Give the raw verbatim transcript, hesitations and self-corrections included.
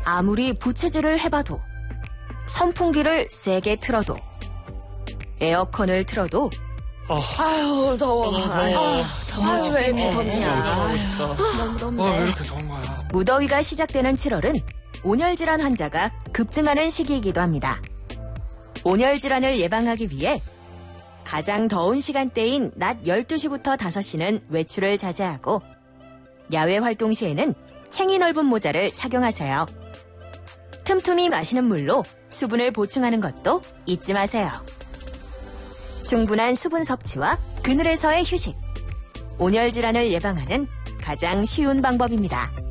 아무리 부채질을 해봐도, 선풍기를 세게 틀어도, 에어컨을 틀어도 아, 아유, 더워. 너무 더워. 아유, 아유, 왜 이렇게 어, 덥냐. 아유, 더워, 진짜. 너무 덥네. 아, 왜 이렇게 더운 거야? 무더위가 시작되는 칠월은 온열질환 환자가 급증하는 시기이기도 합니다. 온열질환을 예방하기 위해 가장 더운 시간대인 낮 열두 시부터 다섯 시는 외출을 자제하고 야외 활동 시에는 챙이 넓은 모자를 착용하세요. 틈틈이 마시는 물로 수분을 보충하는 것도 잊지 마세요. 충분한 수분 섭취와 그늘에서의 휴식. 온열질환을 예방하는 가장 쉬운 방법입니다.